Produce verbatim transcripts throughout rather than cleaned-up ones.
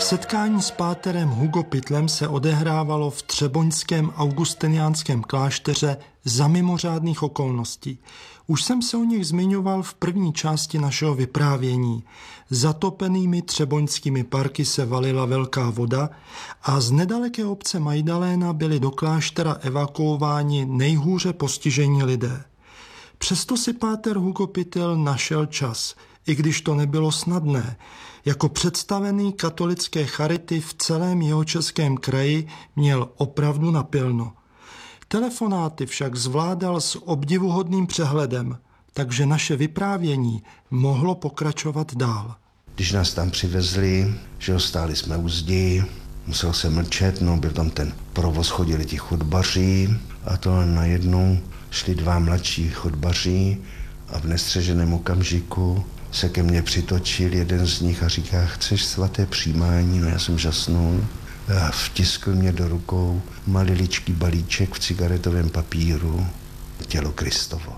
Setkání s páterem Hugo Pytlem se odehrávalo v třeboňském augustiniánském klášteře za mimořádných okolností. Už jsem se o nich zmiňoval v první části našeho vyprávění. Zatopenými třeboňskými parky se valila velká voda a z nedaleké obce Majdaléna byli do kláštera evakuováni nejhůře postižení lidé. Přesto si páter Hugo Pytl našel čas, i když to nebylo snadné. Jako představený katolické charity v celém Jihočeském kraji měl opravdu napilno. Telefonáty však zvládal s obdivuhodným přehledem, takže naše vyprávění mohlo pokračovat dál. Když nás tam přivezli, že stáli jsme u zdi, musel se mlčet, no byl tam ten provoz, chodili ti chodbaři a to najednou šli dva mladší chodbaři a v nestřeženém okamžiku se ke mně přitočil jeden z nich a říká, chceš svaté přijímání? No já jsem žasnul. A vtiskl mě do rukou maliličký balíček v cigaretovém papíru, tělo Kristovo.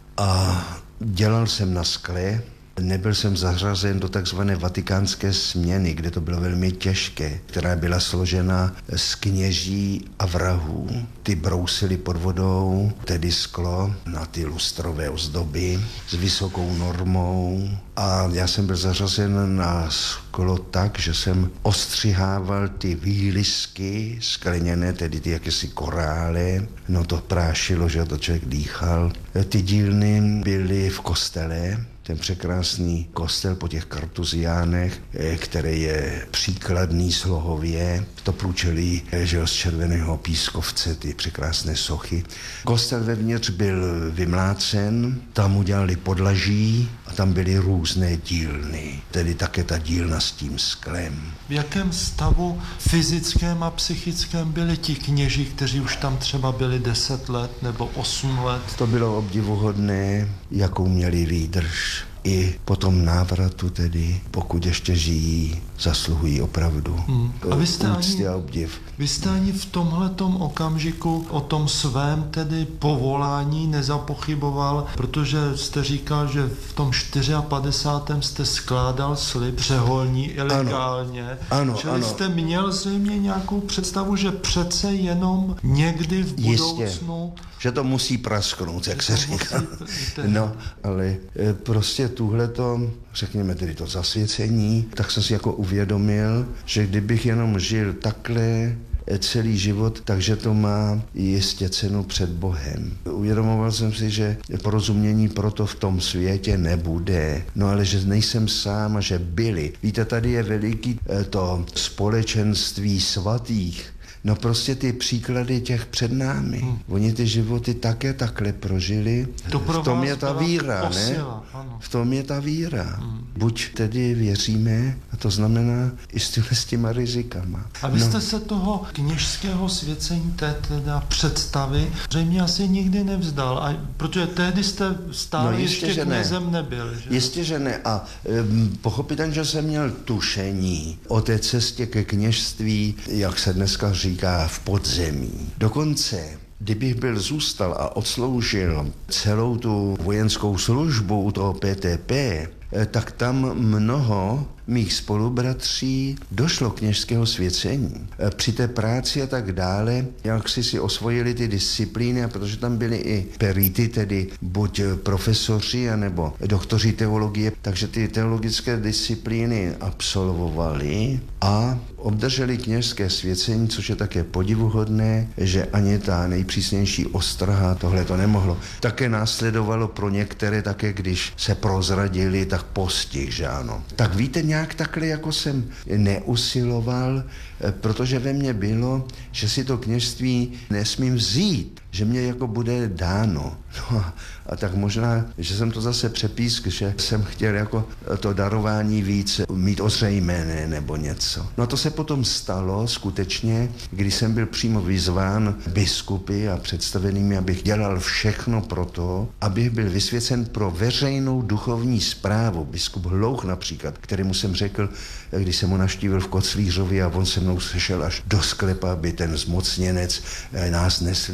A dělal jsem na skle, nebyl jsem zařazen do takzvané vatikánské směny, kde to bylo velmi těžké, která byla složena z kněží a vrahů. Ty brousili pod vodou, tedy sklo, na ty lustrové ozdoby s vysokou normou. A já jsem byl zařazen na sklo tak, že jsem ostřihával ty výlisky skleněné, tedy ty jakési korály. No to prášilo, že to člověk dýchal. Ty dílny byly v kostele, ten překrásný kostel po těch kartuziánech, který je příkladný slohově. To průčelí, že z červeného pískovce, ty překrásné sochy. Kostel vevnitř byl vymlácen, tam udělali podlaží a tam byly různé dílny, tedy také ta dílna s tím sklem. V jakém stavu fyzickém a psychickém byli ti kněži, kteří už tam třeba byli deset let nebo osm let? To bylo obdivuhodné, jakou měli výdrž. I po tom návratu tedy, pokud ještě žijí, zasluhují opravdu hmm. A vy jste úcty ani, a obdiv. Vy jste ani v tomhletom okamžiku o tom svém tedy povolání nezapochyboval, protože jste říkal, že v tom padesátém čtvrtém jste skládal slib řeholní ilegálně. Ano, ano, Čili ano. jste měl zřejmě nějakou představu, že přece jenom někdy v budoucnu... Jistě, že to musí prasknout, jak se říká. Musí, no, ale prostě tuhleto, řekněme tedy to zasvěcení, tak jsem si jako uvědomil, že kdybych jenom žil takhle celý život, takže to má jistě cenu před Bohem. Uvědomoval jsem si, že porozumění proto v tom světě nebude, no ale že nejsem sám a že byli. Víte, tady je veliký to společenství svatých. No prostě ty příklady těch před námi. Hmm. Oni ty životy také takhle prožili. To v tom je ta víra, ne? V tom je ta víra. Hmm. Buď tedy věříme, a to znamená i s, těmi, s těma rizikama. A vy no. jste se toho kněžského svěcení, té teda představy, zřejmě asi nikdy nevzdal, a, protože tehdy jste stále no jistě, ještě knězem ne. nebyl. Že? Jistě, že ne. A um, pochopitelně, že jsem měl tušení o té cestě ke kněžství, jak se dneska říká, v podzemí. Dokonce, kdybych byl zůstal a odsloužil celou tu vojenskou službu u toho P T P, tak tam mnoho mých spolubratří došlo kněžského svěcení. Při té práci a tak dále, jak si si osvojili ty disciplíny, a protože tam byli i perity, tedy buď profesoři, anebo doktoři teologie, takže ty teologické disciplíny absolvovali a obdrželi kněžské svěcení, což je také podivuhodné, že ani ta nejpřísnější ostraha tohle to nemohlo. Také následovalo pro některé, také když se prozradili, tak postih, že ano. Tak víte, nějak takhle jako jsem neusiloval, protože ve mně bylo, že si to kněžství nesmím vzít, že mě jako bude dáno. No a, a tak možná, že jsem to zase přepísk, že jsem chtěl jako to darování víc mít ozřejmené nebo něco. No a to se potom stalo skutečně, když jsem byl přímo vyzván biskupy a představenými, abych dělal všechno pro to, abych byl vysvěcen pro veřejnou duchovní správu. Biskup Hlouch například, kterému jsem řekl, když jsem ho navštívil v Koclířově a on se mnou sešel až do sklepa, aby ten zmocněnec nás neslyšel,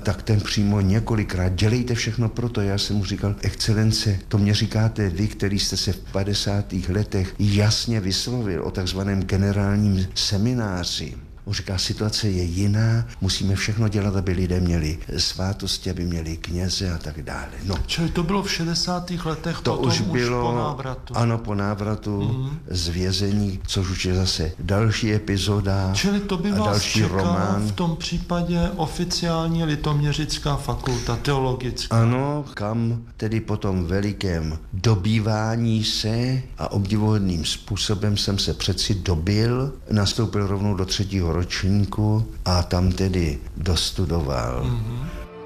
tak ten přímo několikrát, dělejte všechno pro to. Já jsem mu říkal, excelence, to mě říkáte vy, který jste se v padesátých letech jasně vyslovil o takzvaném generálním semináři. On říká, situace je jiná, musíme všechno dělat, aby lidé měli svátosti, aby měli kněze a tak dále. No. Čili to bylo v šedesátých letech, To potom už bylo, už po návratu. ano, po návratu mm-hmm. z vězení, což už je zase další epizoda. Čili to by a vás další čekala román. v tom případě oficiální litoměřická fakulta, teologická. Ano, kam tedy po tom velikém dobývání se a obdivuhodným způsobem jsem se přeci dobil, nastoupil rovnou do třetího ročníku a tam tedy dostudoval. Mm-hmm.